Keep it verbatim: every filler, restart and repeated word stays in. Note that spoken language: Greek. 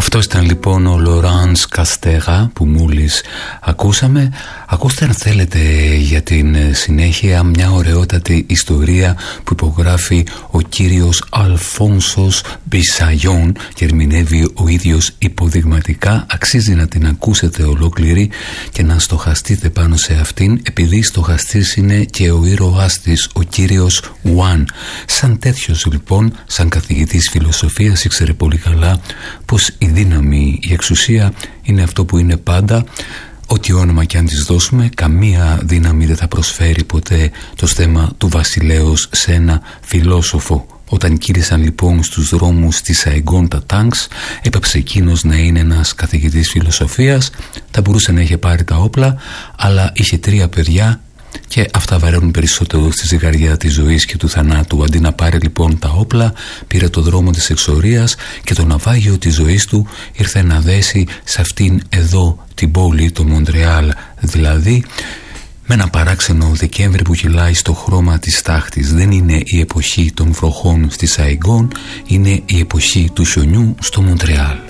Αυτός ήταν λοιπόν ο Λοράνς Καστέγα που μόλις ακούσαμε. Ακούστε αν θέλετε για την συνέχεια μια ωραιότατη ιστορία που υπογράφει ο κύριος Αλφόνσος Μπισαγιόν και ερμηνεύει ο ίδιος υποδειγματικά. Αξίζει να την ακούσετε ολόκληρη και να στοχαστείτε πάνω σε αυτήν, επειδή στοχαστής είναι και ο ήρωάς της, ο κύριος Ουάν. Σαν τέτοιος λοιπόν, σαν καθηγητής φιλοσοφίας, ήξερε πολύ καλά πως η δύναμη, η εξουσία είναι αυτό που είναι πάντα. Ό,τι όνομα και αν της δώσουμε, καμία δύναμη δεν θα προσφέρει ποτέ το στέμμα του βασιλέως σε ένα φιλόσοφο. Όταν κύλησαν λοιπόν στους δρόμους της Σαϊγκόν τα τάγκς, έπαψε εκείνος να είναι ένας καθηγητής φιλοσοφίας. Θα μπορούσε να είχε πάρει τα όπλα, αλλά είχε τρία παιδιά και αυτά βαραίνουν περισσότερο στη ζυγαριά της ζωής και του θανάτου. Αντί να πάρει λοιπόν τα όπλα, πήρε το δρόμο της εξορίας και το ναυάγιο της ζωής του ήρθε να δέσει σε αυτήν εδώ την πόλη, το Μοντρεάλ δηλαδή, με ένα παράξενο Δεκέμβρη που κυλάει στο χρώμα της τάχτης. Δεν είναι η εποχή των βροχών στη Σαϊγκόν, είναι η εποχή του χιονιού στο Μοντρεάλ.